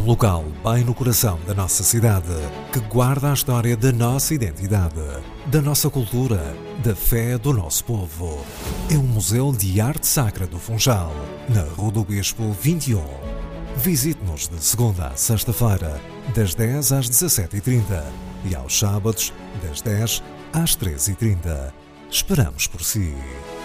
local bem no coração da nossa cidade, que guarda a história da nossa identidade, da nossa cultura, da fé do nosso povo. É o Museu de Arte Sacra do Funchal, na Rua do Bispo 21. Visite-nos de segunda a sexta-feira, das 10 às 17h30 e aos sábados, das 10 às 13h30. Esperamos por si.